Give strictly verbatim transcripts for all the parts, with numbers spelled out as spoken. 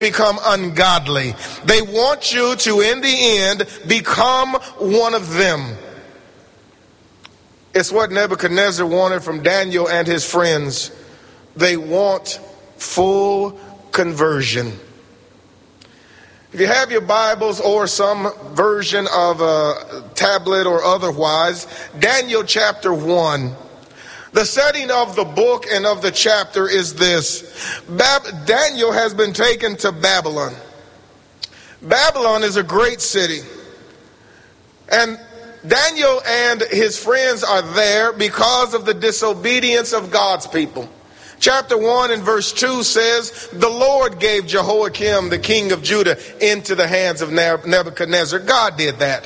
become ungodly. They want you to, in the end, become one of them. It's what Nebuchadnezzar wanted from Daniel and his friends. They want full conversion. If you have your Bibles or some version of a tablet or otherwise, Daniel chapter one. The setting of the book and of the chapter is this. Bab- Daniel has been taken to Babylon. Babylon is a great city. And Daniel and his friends are there because of the disobedience of God's people. Chapter one and verse two says, the Lord gave Jehoiakim, the king of Judah, into the hands of Nebuchadnezzar. God did that.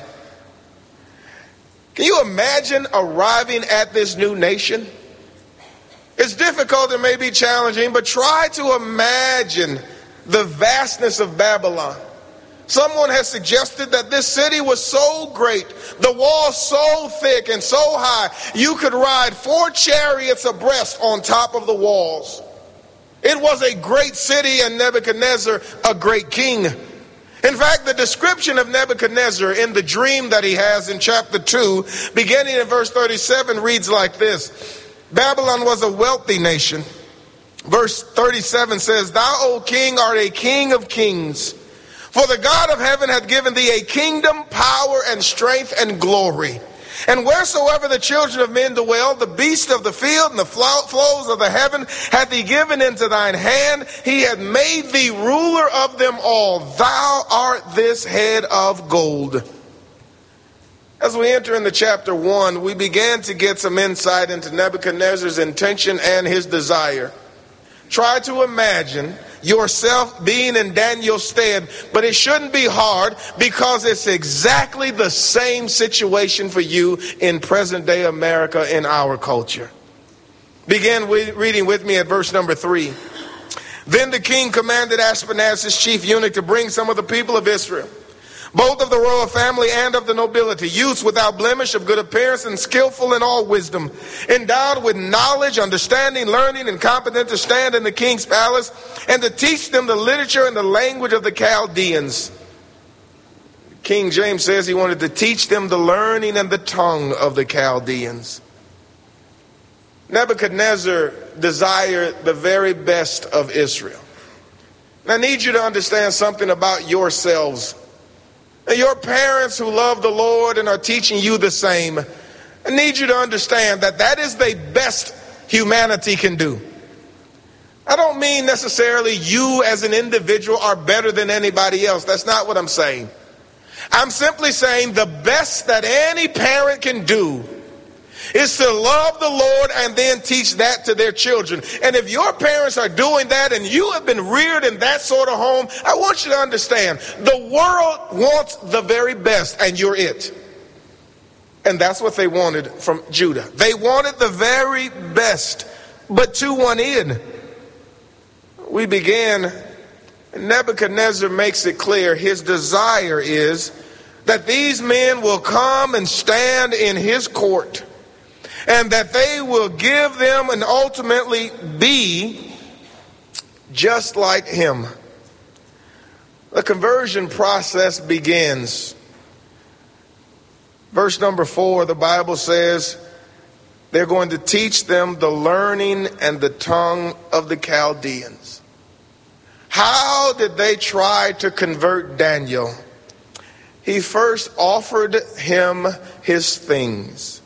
Can you imagine arriving at this new nation? It's difficult, it may be challenging, but try to imagine the vastness of Babylon. Someone has suggested that this city was so great, the walls so thick and so high, you could ride four chariots abreast on top of the walls. It was a great city and Nebuchadnezzar a great king. In fact, the description of Nebuchadnezzar in the dream that he has in chapter two, beginning in verse thirty-seven, reads like this. Babylon was a wealthy nation. Verse thirty-seven says, thou, O king, art a king of kings. For the God of heaven hath given thee a kingdom, power, and strength, and glory. And wheresoever the children of men dwell, the beasts of the field and the flows of the heaven hath he given into thine hand. He hath made thee ruler of them all. Thou art this head of gold. As we enter into chapter one, we began to get some insight into Nebuchadnezzar's intention and his desire. Try to imagine yourself being in Daniel's stead, but it shouldn't be hard because it's exactly the same situation for you in present day America in our culture. Begin reading with me at verse number three. Then the king commanded Ashpenaz, his chief eunuch, to bring some of the people of Israel, both of the royal family and of the nobility, youths without blemish, of good appearance, and skillful in all wisdom, endowed with knowledge, understanding, learning, and competent to stand in the king's palace, and to teach them the literature and the language of the Chaldeans. King James says he wanted to teach them the learning and the tongue of the Chaldeans. Nebuchadnezzar desired the very best of Israel. And I need you to understand something about yourselves. Your parents who love the Lord and are teaching you the same, I need you to understand that that is the best humanity can do. I don't mean necessarily you as an individual are better than anybody else. That's not what I'm saying. I'm simply saying the best that any parent can do is to love the Lord and then teach that to their children. And if your parents are doing that and you have been reared in that sort of home, I want you to understand the world wants the very best and you're it. And that's what they wanted from Judah. They wanted the very best, but to one end. We began, Nebuchadnezzar makes it clear his desire is that these men will come and stand in his court, and that they will give them and ultimately be just like him. The conversion process begins. Verse number four, the Bible says, they're going to teach them the learning and the tongue of the Chaldeans. How did they try to convert Daniel? He first offered him his things.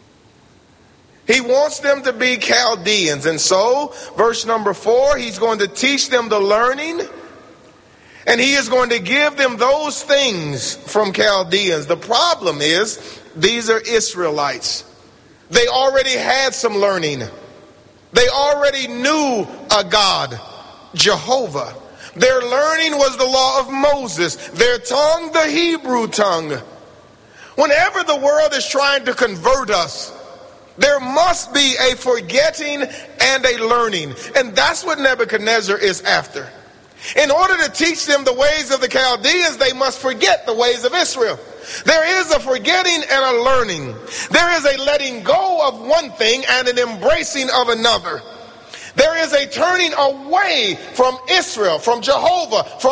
He wants them to be Chaldeans. And so, verse number four, he's going to teach them the learning. And he is going to give them those things from Chaldeans. The problem is, these are Israelites. They already had some learning. They already knew a God, Jehovah. Their learning was the law of Moses. Their tongue, the Hebrew tongue. Whenever the world is trying to convert us, there must be a forgetting and a learning. And that's what Nebuchadnezzar is after. In order to teach them the ways of the Chaldeans, they must forget the ways of Israel. There is a forgetting and a learning. There is a letting go of one thing and an embracing of another. There is a turning away from Israel, from Jehovah, from